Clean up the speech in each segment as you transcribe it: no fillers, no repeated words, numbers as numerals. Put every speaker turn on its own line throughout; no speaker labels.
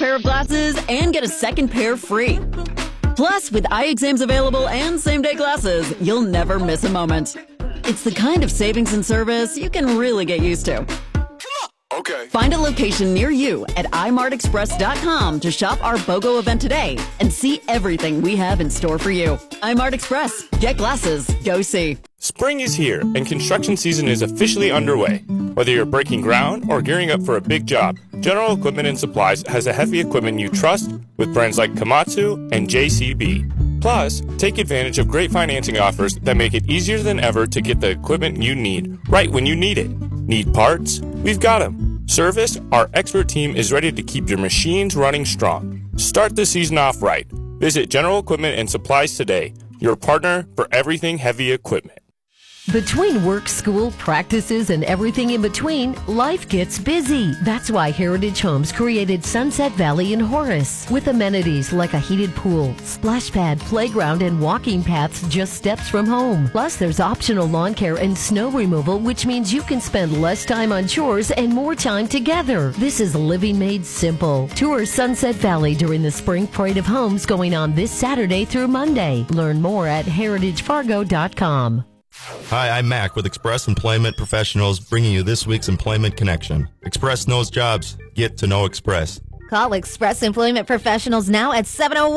pair of glasses and get a second pair free. Plus, with eye exams available and same-day glasses, you'll never miss a moment. It's the kind of savings and service you can really get used to.
Okay.
Find a location near you at imartexpress.com to shop our BOGO event today and see everything we have in store for you. iMart Express. Get glasses. Go see.
Spring is here and construction season is officially underway. Whether you're breaking ground or gearing up for a big job, General Equipment and Supplies has the heavy equipment you trust with brands like Komatsu and JCB. Plus, take advantage of great financing offers that make it easier than ever to get the equipment you need right when you need it. Need parts? We've got them. Service? Our expert team is ready to keep your machines running strong. Start the season off right. Visit General Equipment and Supplies today, your partner for everything heavy equipment.
Between work, school, practices, and everything in between, life gets busy. That's why Heritage Homes created Sunset Valley in Horace, with amenities like a heated pool, splash pad, playground, and walking paths just steps from home. Plus, there's optional lawn care and snow removal, which means you can spend less time on chores and more time together. This is living made simple. Tour Sunset Valley during the Spring Parade of Homes going on this Saturday through Monday. Learn more at heritagefargo.com.
Hi, I'm Mac with Express Employment Professionals, bringing you this week's Employment Connection. Express knows jobs. Get to know Express.
Call Express Employment Professionals now at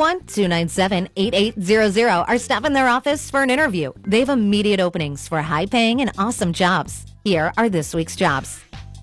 701-297-8800 or stop in their office for an interview. They have immediate openings for high-paying and awesome jobs. Here are this week's jobs.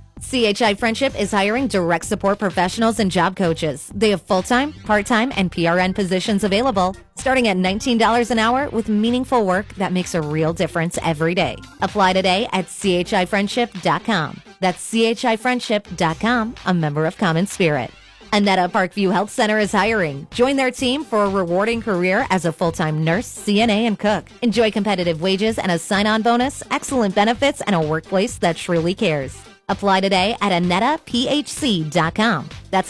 CHI Friendship is hiring direct support professionals and job coaches. They have full-time, part-time, and PRN positions available, starting at $19 an hour with meaningful work that makes a real difference every day. Apply today at chifriendship.com. That's chifriendship.com, a member of Common Spirit. Annetta Parkview Health Center is hiring. Join their team for a rewarding career as a full-time nurse, CNA, and cook. Enjoy competitive wages and a sign-on bonus, excellent benefits, and a workplace that truly cares. Apply today at AnnettaPHC.com. That's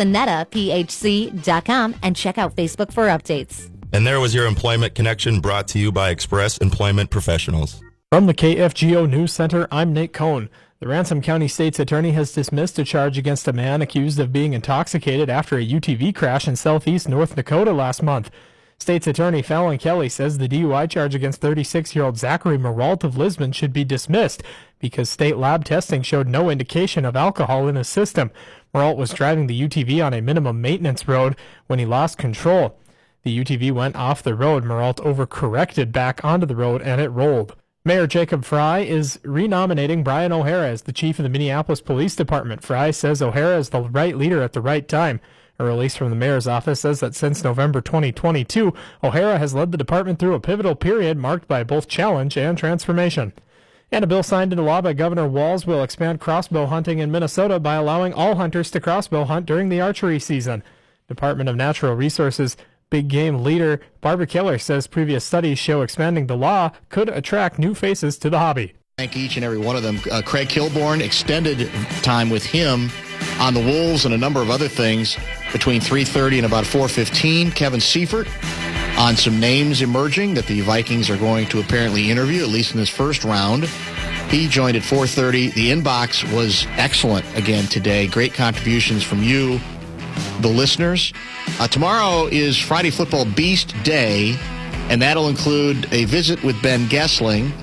AnnettaPHC.com, and check out Facebook for updates.
And there was your Employment Connection, brought to you by Express Employment Professionals.
From the KFGO News Center, I'm Nate Cohn. The Ransom County State's Attorney has dismissed a charge against a man accused of being intoxicated after a UTV crash in southeast North Dakota last month. State's Attorney Fallon Kelly says the DUI charge against 36-year-old Zachary Maralt of Lisbon should be dismissed because state lab testing showed no indication of alcohol in his system. Maralt was driving the UTV on a minimum maintenance road when he lost control. The UTV went off the road. Maralt overcorrected back onto the road and it rolled. Mayor Jacob Fry is renominating Brian O'Hara as the chief of the Minneapolis Police Department. Fry says O'Hara is the right leader at the right time. A release from the mayor's office says that since November 2022, O'Hara has led the department through a pivotal period marked by both challenge and transformation. And a bill signed into law by Governor Walz will expand crossbow hunting in Minnesota by allowing all hunters to crossbow hunt during the archery season. Department of Natural Resources big game leader Barbara Keller says previous studies show expanding the law could attract new faces to the hobby.
Thank each and every one of them. Craig Kilborn, extended time with him on the Wolves and a number of other things between 3:30 and about 4:15. Kevin Seifert on some names emerging that the Vikings are going to apparently interview, at least in this first round. He joined at 4:30. The inbox was excellent again today. Great contributions from you, the listeners. Tomorrow is Friday Football Beast Day, and that'll include a visit with Ben Gessling.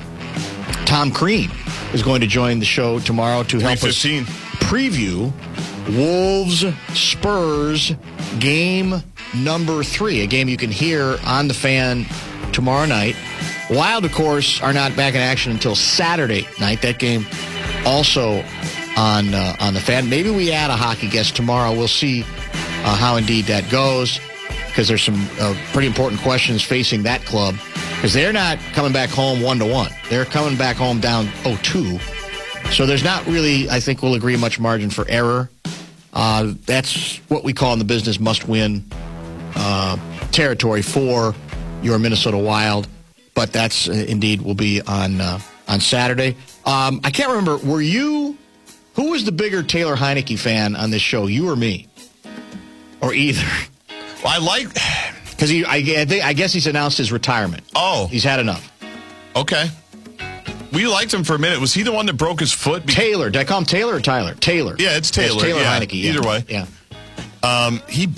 Tom Crean is going to join the show tomorrow to help us preview Wolves-Spurs game number 3, a game you can hear on The Fan tomorrow night. Wild, of course, are not back in action until Saturday night. That game also on The Fan. Maybe we add a hockey guest tomorrow. We'll see how indeed that goes, because there's some pretty important questions facing that club, because they're not coming back home 1-1. They're coming back home down 0-2. So there's not really, I think we'll agree, much margin for error. That's what we call in the business must-win territory for your Minnesota Wild. But that's indeed will be on Saturday. I can't remember, who was the bigger Taylor Heineke fan on this show, you or me? Or either?
Well, I like...
Because I guess he's announced his retirement.
Oh.
He's had enough.
Okay. We liked him for a minute. Was he the one that broke his foot?
Taylor. Did I call him Taylor or Tyler? Taylor.
Yeah, it's Taylor.
Taylor Heineke.
Either way.
Yeah.
He